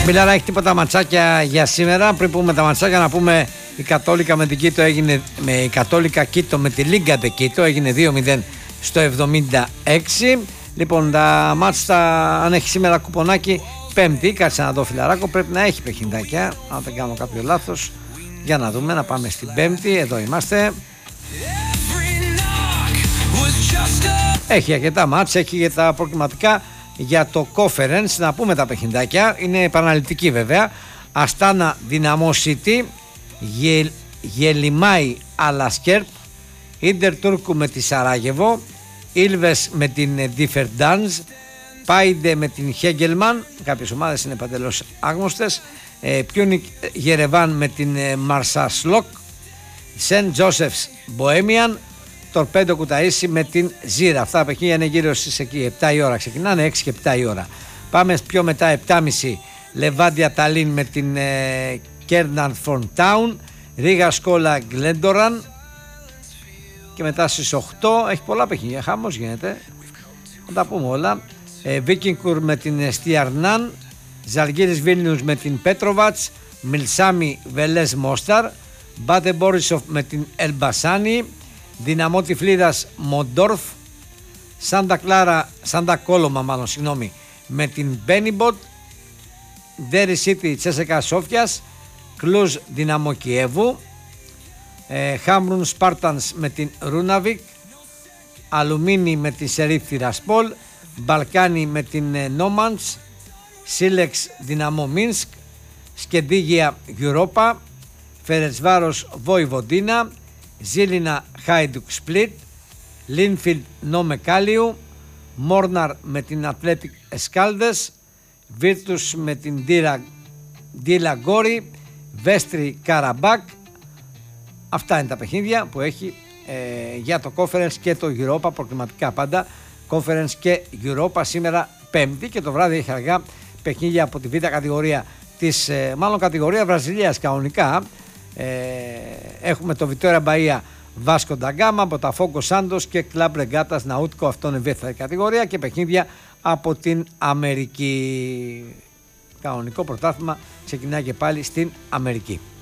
Μιλάρα, έχει τίποτα ματσάκια για σήμερα? Πριν πούμε τα ματσάκια, να πούμε η Κατόλικα με την Κίτο έγινε, με η Κατόλικα Κίτο με τη Λίγκα Ντε Κίτο έγινε 2-0 στο 76. Λοιπόν, τα μάτσα, αν έχει σήμερα κουπονάκι, Πέμπτη, κάτσε να δω φιλαράκο, πρέπει να έχει παιχνιδάκια, αν δεν κάνω κάποιο λάθος. Για να δούμε, να πάμε στην Πέμπτη, εδώ είμαστε. Έχει αρκετά μάτς, έχει και τα προκριματικά για το Conference. Να πούμε τα παιχνιδάκια, είναι επαναληπτική βέβαια. Αστάνα Δυναμό City, Γελιμάι Αλασκέρπ, Ίντερ Τούρκου με τη Σαράγεβο, Ήλβες με την Διφερντάνζ, Πάιντε με την Χέγγελμαν, κάποιες ομάδες είναι παντελώς άγνωστες, Πιούνικ Γερεβάν με την Μαρσασλόκ, Σεν Τζόσεφς Μποέμιαν, Τορπέντο Κουταΐσι με την Ζήρα. Αυτά τα παιχνίδια είναι γύρω στις εκεί 7 η ώρα, ξεκινάνε 6 και 7 η ώρα. Πάμε πιο μετά 7.30 Λεβάντια Ταλίν με την Κέρναν Φροντάουν, Ρίγα Σκόλα Γκλέντοραν, και μετά στις 8 έχει πολλά παιχνίδια, χαμός γίνεται, θα τα πούμε όλα. Βίκινγκουρ με την Στιαρνάν, Ζαλγκύρης Βίλνιους με την Πέτροβατς, Μιλσάμι Βελές Μόσταρ, Μπάτε Μπόρισοφ με την Ελμπασάνη, Δυναμό Τυφλίδας Μοντόρφ, Σάντα Κόλομα με την Μπένιμποτ, Ντέρι Σίτι Τσέσεκα Σόφιας, Κλουζ Δυναμό Κιέβου, Χάμπρουν Σπάρτανς με την Ρούναβικ, Αλουμίνι με την Σερίφ Τιρασπόλ, Μπαλκάνι με την Νόμαντς, Σίλεξ Δυναμό Μίνσκ, Σκεντίγια Γιουρόπα, Φερετσβάρος Βοϊβοντίνα, Ζήλινα Χάιντουκ Σπλίτ, Λίνφιλντ Νόμε Κάλιου, Μόρναρ με την Ατλέτικ Εσκάλδες, Βίρτους με την Ντίλα Γκόρι, Βέστρι Καραμπάκ. Αυτά είναι τα παιχνίδια που έχει για το Conference και το Europa, προκριματικά πάντα Conference και Europa σήμερα Πέμπτη, και το βράδυ έχει αργά παιχνίδια από τη Β' κατηγορία της, μάλλον κατηγορία Βραζιλίας κανονικά. Έχουμε το Βιτόρια Μπαΐα Βάσκο Νταγκάμα, Μποταφόγκο Σάντος και Κλαμπ Ρεγκάτας Ναούτκο, αυτό είναι δεύτερη κατηγορία, και παιχνίδια από την Αμερική. Κανονικό πρωτάθλημα ξεκινάει και πάλι στην Αμερική.